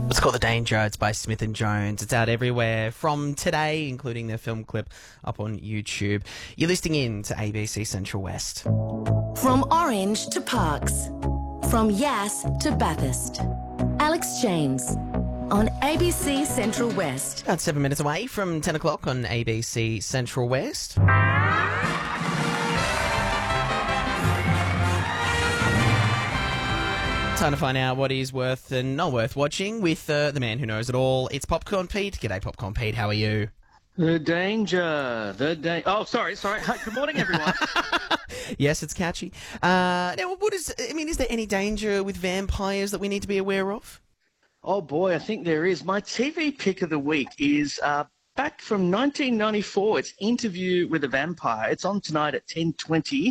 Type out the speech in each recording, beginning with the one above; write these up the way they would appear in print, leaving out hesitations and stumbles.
It's called The Danger. It's by Smith and Jones. It's out everywhere from today, including the film clip up on YouTube. You're listening in to ABC Central West. From Orange to Parks. From Yass to Bathurst. Alex James on ABC Central West. About 7 minutes away from 10 o'clock on ABC Central West. Time to find out what is worth and not worth watching with the man who knows it all. It's Popcorn Pete. G'day, Popcorn Pete. How are you? The danger. Oh, sorry. Hi, good morning, everyone. Yes, it's catchy. Now, is there any danger with vampires that we need to be aware of? Oh, boy, I think there is. My TV pick of the week is back from 1994. It's Interview with a Vampire. It's on tonight at 10:20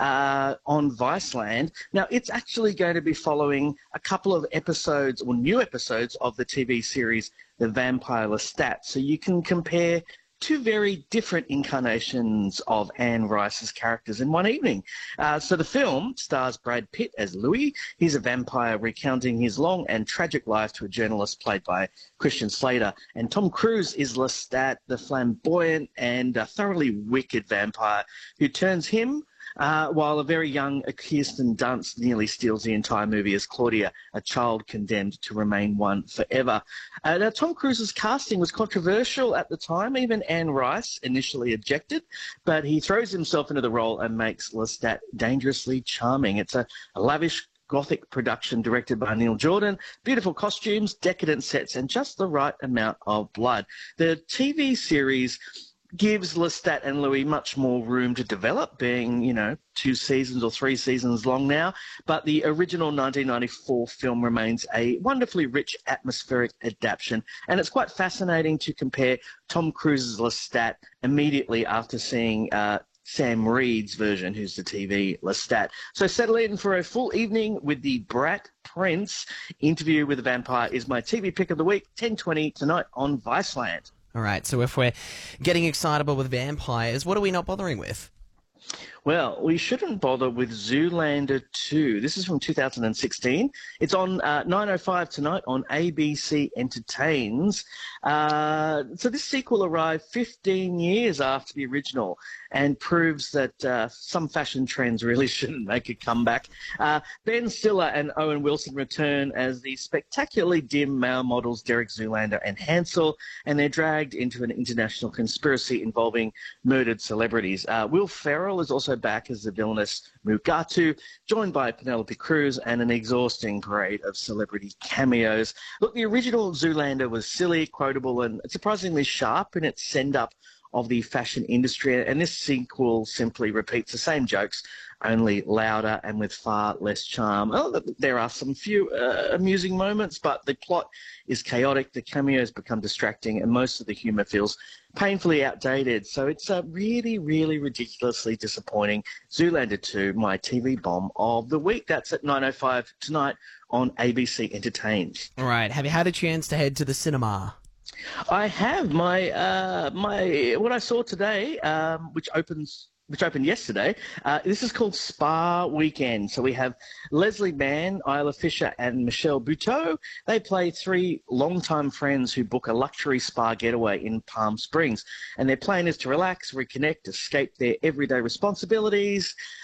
on Viceland. Now, it's actually going to be following a couple of episodes or new episodes of the TV series The Vampire Lestat. So you can compare two very different incarnations of Anne Rice's characters in one evening. So the film stars Brad Pitt as Louis. He's a vampire recounting his long and tragic life to a journalist played by Christian Slater. And Tom Cruise is Lestat, the flamboyant and thoroughly wicked vampire who turns him while a very young Kirsten Dunst nearly steals the entire movie as Claudia, a child condemned to remain one forever. Now, Tom Cruise's casting was controversial at the time. Even Anne Rice initially objected, but he throws himself into the role and makes Lestat dangerously charming. It's a lavish Gothic production directed by Neil Jordan, beautiful costumes, decadent sets, and just the right amount of blood. The TV series gives Lestat and Louis much more room to develop, being, 2 seasons or 3 seasons long now. But the original 1994 film remains a wonderfully rich atmospheric adaptation. And it's quite fascinating to compare Tom Cruise's Lestat immediately after seeing Sam Reed's version, who's the TV Lestat. So settle in for a full evening with the Brat Prince. Interview with a Vampire is my TV pick of the week, 10:20 tonight on Viceland. All right, so if we're getting excitable with vampires, what are we not bothering with? Well, we shouldn't bother with Zoolander 2. This is from 2016. It's on 9:05 tonight on ABC Entertains. So this sequel arrived 15 years after the original and proves that some fashion trends really shouldn't make a comeback. Ben Stiller and Owen Wilson return as the spectacularly dim male models Derek Zoolander and Hansel, and they're dragged into an international conspiracy involving murdered celebrities. Will Ferrell is also back as the villainous Mugatu, joined by Penelope Cruz and an exhausting parade of celebrity cameos. Look, the original Zoolander was silly, quotable, and surprisingly sharp in its send-up of the fashion industry, and this sequel simply repeats the same jokes, only louder and with far less charm. Oh, there are some few amusing moments, but the plot is chaotic, the cameos become distracting, and most of the humour feels painfully outdated. So it's really, really ridiculously disappointing. Zoolander 2, my TV bomb of the week. That's at 9:05 tonight on ABC Entertains. All right, have you had a chance to head to the cinema? I have my what I saw today, which opened yesterday. This is called Spa Weekend. So we have Leslie Mann, Isla Fisher, and Michelle Buteau. They play 3 longtime friends who book a luxury spa getaway in Palm Springs. And their plan is to relax, reconnect, escape their everyday responsibilities.